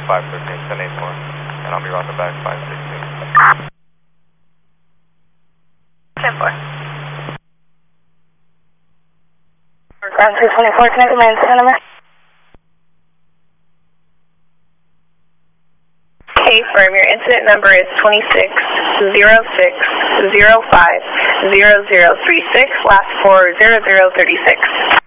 513, 1084, and I'll be rocking back 516. 10-4. Ground 224, can I command Cinema? Okay, firm. Your incident number is 2606050036, last 40036.